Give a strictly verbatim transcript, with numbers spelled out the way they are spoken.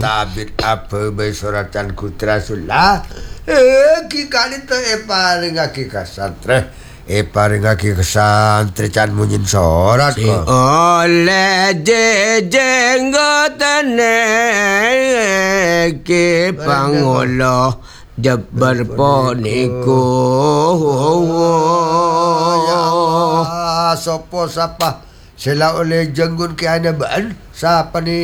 Tabit apa bay suratan kutra sulah. Eh, ki kali to e paring aki kasantre. E paring aki kasantri can munyin sorat Si ko. oleh jenggotane ki pangulo Jabar poniku. Ya Allah, sopo sapa? Sila oleh jenggun ki ana baan. Sapa ni